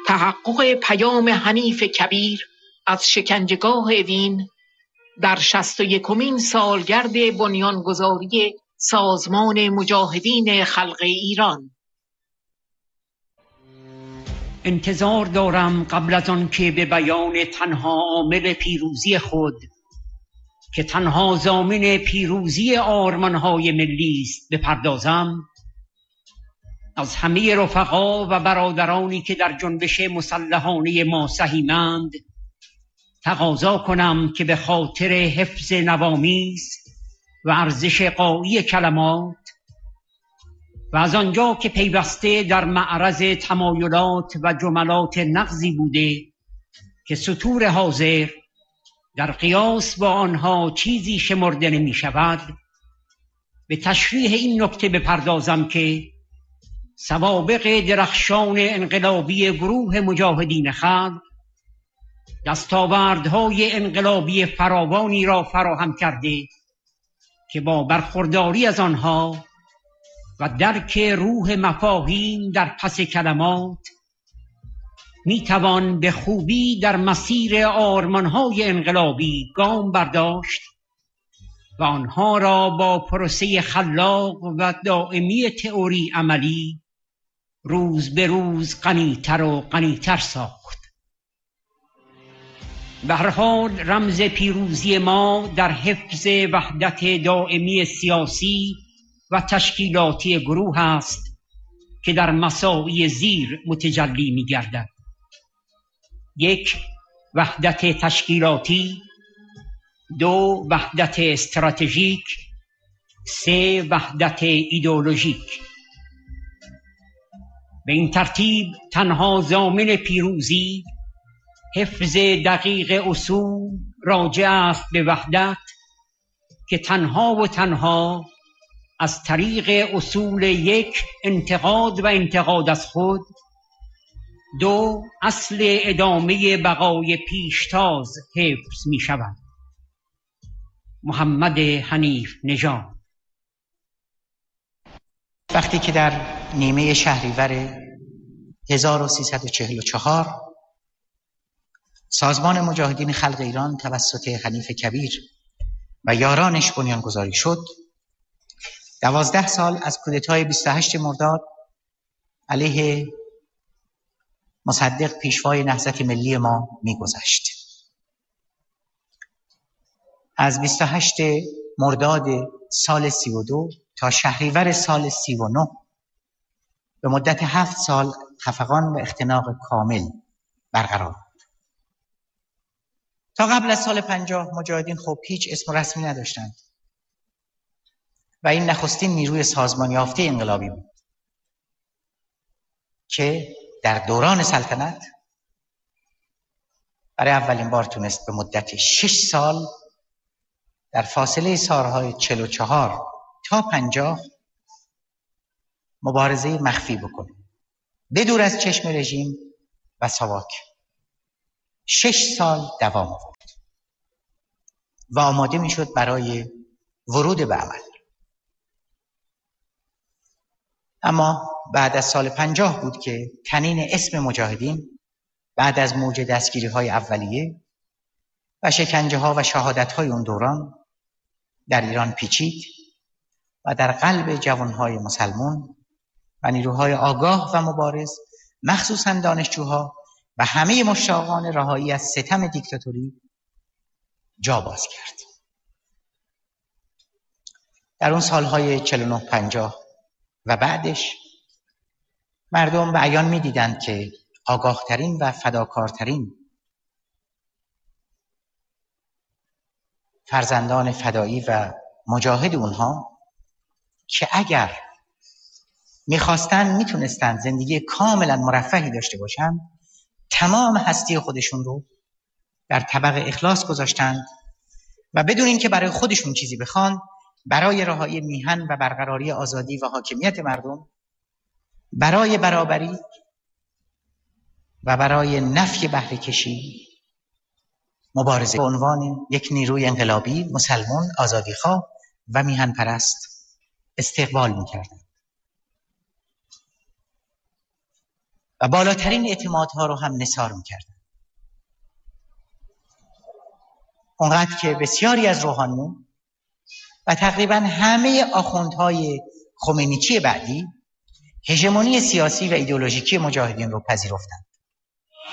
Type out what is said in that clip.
تحقق پیام حنیف کبیر از شکنجهگاه اوین در 61مین سالگرد بنیانگذاری سازمان مجاهدین خلق ایران. انتظار دارم قبل از آن که به بیان تنها عامل پیروزی خود که تنها ضامن پیروزی آرمان‌های ملی است بپردازم، از همه رفقا و برادرانی که در جنبش مسلحانه ما سهیمند تقاضا کنم که به خاطر حفظ نوامیس و ارزش غایی کلمات و از آنجا که پیوسته در معرض تمایلات و جملات نقضی بوده که سطور حاضر در قیاس با آنها چیزی شمرده نمی شود، به تشریح این نکته بپردازم که سوابق درخشان انقلابی گروه مجاهدین خلق دستاوردهای انقلابی فراوانی را فراهم کرده که با برخورداری از آنها و درک روح مفاهیم در پس کلمات میتوان به خوبی در مسیر آرمانهای انقلابی گام برداشت و آنها را با پروسه خلاق و دائمی تئوری عملی روز به روز غنی‌تر و غنی‌تر ساخت. به هر حال رمز پیروزی ما در حفظ وحدت دائمی سیاسی و تشکیلاتی گروه است که در مساعی زیر متجلی می گردد: 1. وحدت تشکیلاتی، 2. وحدت استراتژیک، 3. وحدت ایدئولوژیک. به این ترتیب تنها ضامن پیروزی حفظ دقیق اصول راجع است به وحدت که تنها و تنها از طریق اصول 1. انتقاد و انتقاد از خود، 2. اصل ادامه بقای پیشتاز حفظ می شود. محمد حنیف نژاد. وقتی که در نیمه شهریور 1344 سازمان مجاهدین خلق ایران توسط حنیف کبیر و یارانش بنیانگذاری شد، 12 سال از کودتای 28 مرداد علیه مصدق پیشوای نهضت ملی ما می‌گذشت. از 28 مرداد سال 32 تا شهریور سال 39 به مدت 7 سال خفقان و اختناق کامل برقرار بود. تا قبل از سال 50 مجاهدین خب هیچ اسم رسمی نداشتند و این نخستین نیروی سازمان یافته انقلابی بود که در دوران سلطنت برای اولین بار تونست به مدت 6 سال در فاصله سالهای 44 تا 50 مبارزه مخفی بکنه، بدور از چشم رژیم و ساواک. 6 سال دوام آورد و آماده میشد برای ورود به عمل. اما بعد از سال 50 بود که طنین اسم مجاهدین بعد از موج دستگیری‌های اولیه و شکنجه‌ها و شهادت‌های اون دوران در ایران پیچید و در قلب جوان‌های مسلمان و نیروهای آگاه و مبارز، مخصوصاً دانشجوها و همه مشتاقان رهایی از ستم دیکتاتوری جا باز کرد. در اون سالهای 49-50 و بعدش مردم به عیان می‌دیدند که آگاهترین و فداکارترین فرزندان فدایی و مجاهد اونها که اگر میخواستن میتونستن زندگی کاملا مرفهی داشته باشن، تمام هستی خودشون رو در طبق اخلاص گذاشتند و بدون اینکه برای خودشون چیزی بخوان، برای رهایی میهن و برقراری آزادی و حاکمیت مردم، برای برابری و برای نفی بهره کشی مبارزه به عنوان یک نیروی انقلابی مسلمان آزادیخواه و میهن پرست استقبال میکردند. و بالاترین اعتمادها رو هم نثار میکردن. اونقدر که بسیاری از روحانیون و تقریبا همه آخوندهای خمینیچی بعدی هژمونی سیاسی و ایدئولوژیکی مجاهدین رو پذیرفتند.